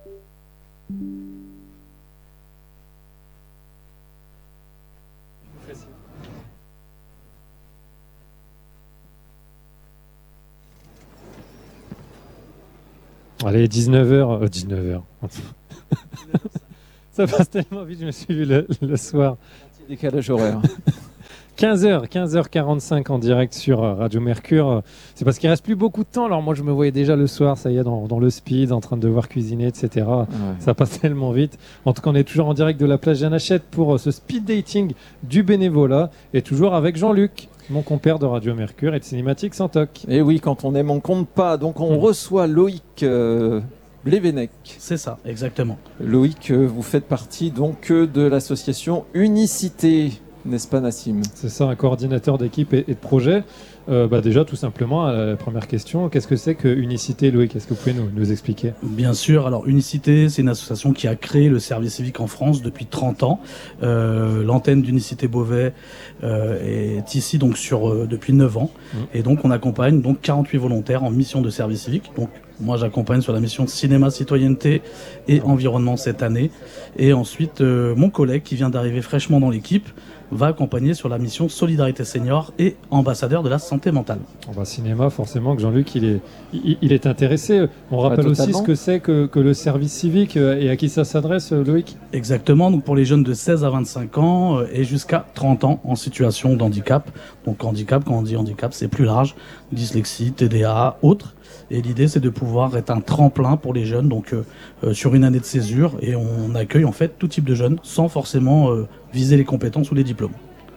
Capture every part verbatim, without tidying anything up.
Allez, dix-neuf heures. Euh, dix-neuf heures. Ça passe tellement vite, je me suis vu le, le soir. Décalage horaire. quinze heures, quinze heures quarante-cinq en direct sur Radio Mercure. C'est parce qu'il reste plus beaucoup de temps. Alors moi, je me voyais déjà le soir, ça y est, dans, dans le speed, en train de devoir cuisiner, et cetera. Ouais. Ça passe tellement vite. En tout cas, on est toujours en direct de la plage Jeanne Hachette pour ce speed dating du bénévolat. Et toujours avec Jean-Luc, mon compère de Radio Mercure et de Cinématique sans toc. Et oui, quand on aime, on compte pas. Donc on mmh. reçoit Loïc euh, Blévenec. C'est ça, exactement. Loïc, euh, vous faites partie donc euh, de l'association Unicité, n'est-ce pas Nassim ? C'est ça, un coordinateur d'équipe et, et de projet. Euh, bah déjà, tout simplement, la première question, qu'est-ce que c'est que Unicité, Loïc ? Est-ce que vous pouvez nous, nous expliquer ? Bien sûr. Alors, Unicité, c'est une association qui a créé le service civique en France depuis trente ans. Euh, l'antenne d'Unicité Beauvais euh, est ici donc sur euh, depuis neuf ans. Mmh. Et donc, on accompagne donc quarante-huit volontaires en mission de service civique. Donc, moi, j'accompagne sur la mission cinéma, citoyenneté et environnement cette année. Et ensuite, euh, mon collègue qui vient d'arriver fraîchement dans l'équipe va accompagner sur la mission Solidarité Senior et ambassadeur de la santé mentale. On va cinéma, forcément que Jean-Luc il est, il, il est intéressé. On rappelle aussi ce que c'est que, que le service civique et à qui ça s'adresse, Loïc ? Exactement, donc pour les jeunes de seize à vingt-cinq ans et jusqu'à trente ans en situation d'handicap. Donc handicap, quand on dit handicap, c'est plus large, dyslexie, T D A, autres. Et l'idée, c'est de pouvoir être un tremplin pour les jeunes, donc euh, sur une année de césure, et on accueille en fait tout type de jeunes, sans forcément euh, viser les compétences ou les diplômes.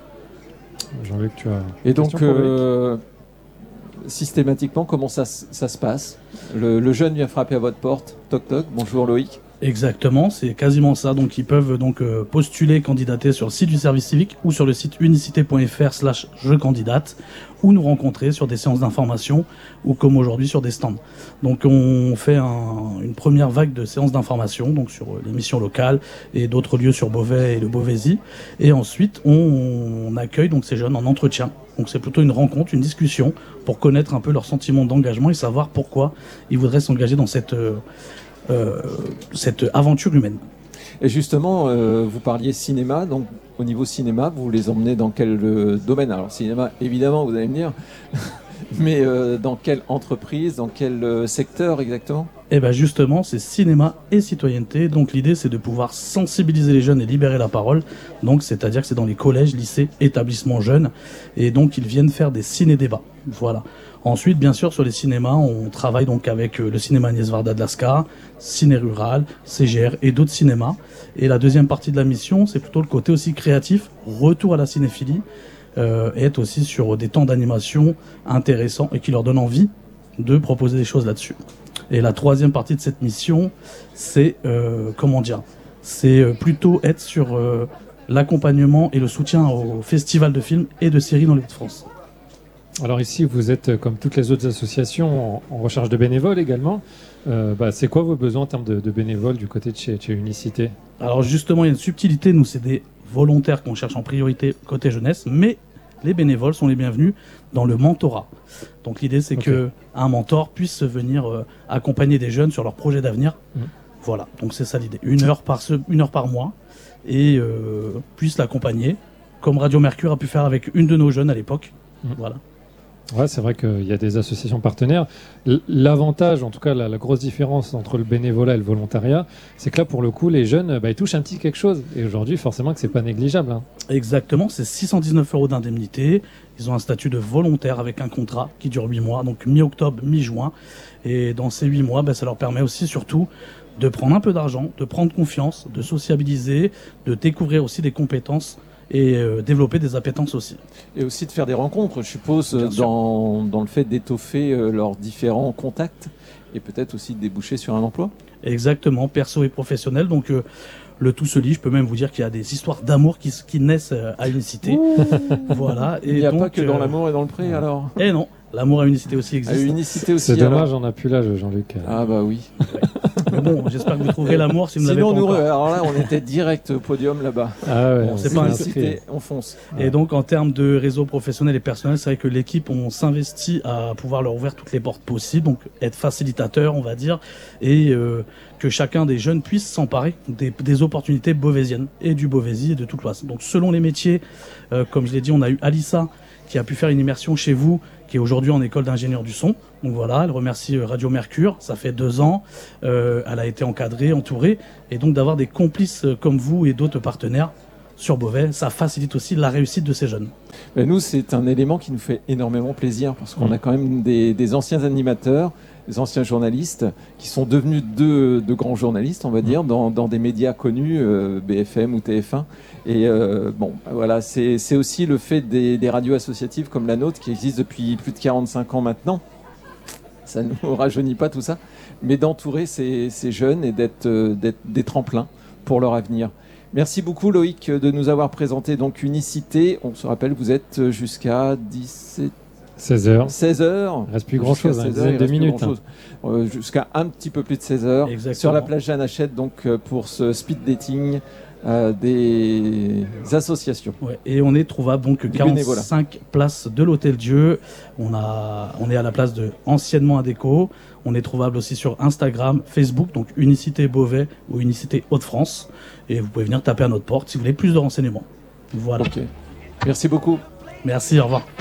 Jean-Luc, tu as. Et donc, euh, systématiquement, comment ça, ça se passe ? le, le jeune vient frapper à votre porte, toc toc, bonjour Loïc. Exactement, c'est quasiment ça. Donc ils peuvent donc euh, postuler, candidater sur le site du service civique ou sur le site unicité.fr slash je candidate ou nous rencontrer sur des séances d'information ou comme aujourd'hui sur des stands. Donc on fait un, une première vague de séances d'information donc sur les missions locales et d'autres lieux sur Beauvais et le Beauvaisis. Et ensuite on, on accueille donc ces jeunes en entretien. Donc c'est plutôt une rencontre, une discussion pour connaître un peu leur sentiment d'engagement et savoir pourquoi ils voudraient s'engager dans cette euh, Euh, cette aventure humaine. Et justement, euh, vous parliez cinéma, donc au niveau cinéma, vous les emmenez dans quel euh, domaine ? Alors cinéma, évidemment, vous allez me dire, mais euh, dans quelle entreprise, dans quel euh, secteur exactement ? Eh bien justement, c'est cinéma et citoyenneté. Donc l'idée, c'est de pouvoir sensibiliser les jeunes et libérer la parole. Donc c'est-à-dire que c'est dans les collèges, lycées, établissements jeunes. Et donc ils viennent faire des ciné-débats. Voilà. Ensuite, bien sûr, sur les cinémas, on travaille donc avec le cinéma Agnès Varda de Lascar, Ciné Rural, C G R et d'autres cinémas. Et la deuxième partie de la mission, c'est plutôt le côté aussi créatif, retour à la cinéphilie, euh, et être aussi sur des temps d'animation intéressants et qui leur donnent envie de proposer des choses là-dessus. Et la troisième partie de cette mission, c'est, euh, comment dire, c'est plutôt être sur euh, l'accompagnement et le soutien au festival de films et de séries dans les Hauts-de-France. Alors ici, vous êtes, comme toutes les autres associations, en, en recherche de bénévoles également. Euh, bah, c'est quoi vos besoins en termes de, de bénévoles du côté de chez, chez Unicité ? Alors justement, il y a une subtilité. Nous, c'est des volontaires qu'on cherche en priorité côté jeunesse, mais les bénévoles sont les bienvenus dans le mentorat. Donc l'idée, c'est okay. qu'un mentor puisse venir euh, accompagner des jeunes sur leurs projets d'avenir. Mmh. Voilà, donc c'est ça l'idée. Une heure par, ce, une heure par mois et euh, puisse l'accompagner, comme Radio Mercure a pu faire avec une de nos jeunes à l'époque. Mmh. Voilà. Ouais, c'est vrai qu'il y a des associations partenaires. L'avantage, en tout cas la, la grosse différence entre le bénévolat et le volontariat, c'est que là, pour le coup, les jeunes, bah, ils touchent un petit quelque chose. Et aujourd'hui, forcément que c'est pas négligeable. Hein. Exactement, c'est six cent dix-neuf euros d'indemnité. Ils ont un statut de volontaire avec un contrat qui dure huit mois, donc mi-octobre, mi-juin. Et dans ces huit mois, bah, ça leur permet aussi surtout de prendre un peu d'argent, de prendre confiance, de sociabiliser, de découvrir aussi des compétences et euh, développer des appétences aussi. Et aussi de faire des rencontres, je suppose, dans, dans le fait d'étoffer euh, leurs différents contacts et peut-être aussi de déboucher sur un emploi. Exactement, perso et professionnel. Donc euh, le tout se lie. Je peux même vous dire qu'il y a des histoires d'amour qui, qui naissent euh, à Unicité. Voilà. Et il n'y a donc, pas que dans euh, l'amour et dans le pré, alors. Eh non, l'amour à Unicité aussi existe. À Unicité aussi. C'est dommage, alors. on n'a plus l'âge, Jean-Luc. Ah bah oui. Mais bon, j'espère que vous trouverez l'amour si vous ne l'avez pas Sinon, nous, encore. alors là, on était direct au podium là-bas. Ah ouais, Bon, c'est c'est pas un inscrit. On fonce. Et donc, en termes de réseau professionnel et personnel, c'est vrai que l'équipe, on s'investit à pouvoir leur ouvrir toutes les portes possibles, donc être facilitateur, on va dire, et euh, que chacun des jeunes puisse s'emparer des, des opportunités beauvaisiennes, et du Beauvaisis et de toute l'Oise. Donc, selon les métiers, euh, comme je l'ai dit, on a eu Alissa, qui a pu faire une immersion chez vous, qui est aujourd'hui en école d'ingénieur du son. Donc voilà, elle remercie Radio Mercure, ça fait deux ans, euh, elle a été encadrée, entourée, et donc d'avoir des complices comme vous et d'autres partenaires sur Beauvais, ça facilite aussi la réussite de ces jeunes. Ben nous, c'est un élément qui nous fait énormément plaisir, parce qu'on Mmh. a quand même des, des anciens animateurs, des anciens journalistes, qui sont devenus de, de grands journalistes, on va dire, dans, dans des médias connus, euh, B F M ou T F un. Et euh, bon, voilà, c'est c'est aussi le fait des, des radios associatives comme la nôtre, qui existent depuis plus de quarante-cinq ans maintenant. Ça ne nous rajeunit pas tout ça, mais d'entourer ces, ces jeunes et d'être euh, d'être des tremplins pour leur avenir. Merci beaucoup Loïc de nous avoir présenté donc Unicité. On se rappelle, vous êtes jusqu'à dix-sept, seize heures. seize heures. Il reste plus grand chose, Jusqu'à une seize heures, dizaine il de reste plus minutes. grand-chose. Euh, jusqu'à un petit peu plus de seize heures. Exactement. Sur la plage Jeanne Hachette, donc euh, pour ce speed dating euh, des associations. Ouais, et on est trouvable donc Du quarante-cinq place de l'Hôtel Dieu. On a, on est à la place de anciennement Adéco. On est trouvable aussi sur Instagram, Facebook, donc Unicité Beauvais ou Unicité Hauts-de-France. Et vous pouvez venir taper à notre porte si vous voulez plus de renseignements. Voilà. Ok. Merci beaucoup. Merci, au revoir.